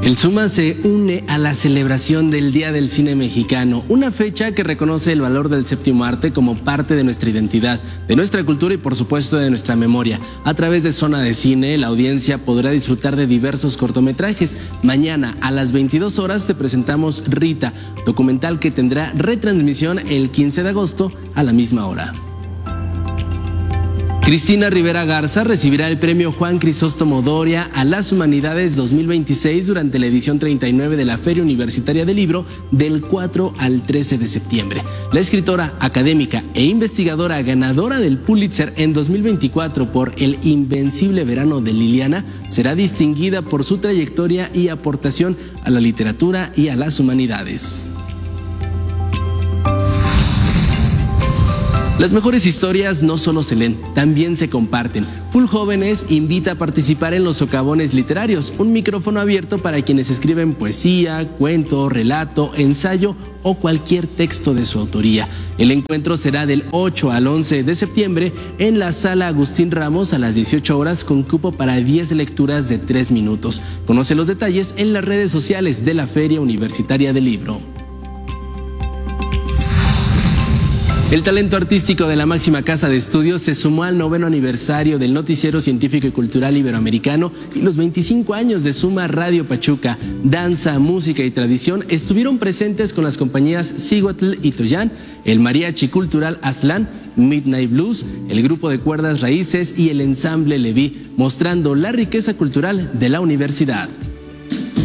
El SUMA se une a la celebración del Día del Cine Mexicano, una fecha que reconoce el valor del séptimo arte como parte de nuestra identidad, de nuestra cultura y por supuesto de nuestra memoria. A través de Zona de Cine, la audiencia podrá disfrutar de diversos cortometrajes. Mañana a las 22 horas te presentamos Rita, documental que tendrá retransmisión el 15 de agosto a la misma hora. Cristina Rivera Garza recibirá el premio Juan Crisóstomo Doria a las Humanidades 2026 durante la edición 39 de la Feria Universitaria del Libro del 4 al 13 de septiembre. La escritora, académica e investigadora ganadora del Pulitzer en 2024 por El Invencible Verano de Liliana será distinguida por su trayectoria y aportación a la literatura y a las humanidades. Las mejores historias no solo se leen, también se comparten. Full Jóvenes invita a participar en los socavones literarios, un micrófono abierto para quienes escriben poesía, cuento, relato, ensayo o cualquier texto de su autoría. El encuentro será del 8 al 11 de septiembre en la Sala Agustín Ramos a las 18 horas con cupo para 10 lecturas de 3 minutos. Conoce los detalles en las redes sociales de la Feria Universitaria del Libro. El talento artístico de la máxima casa de estudios se sumó al 9º aniversario del Noticiero Científico y Cultural Iberoamericano y los 25 años de Suma Radio Pachuca. Danza, música y tradición estuvieron presentes con las compañías Cihuatl y Toyán, el Mariachi Cultural Aztlán, Midnight Blues, el grupo de cuerdas Raíces y el ensamble Leví, mostrando la riqueza cultural de la universidad.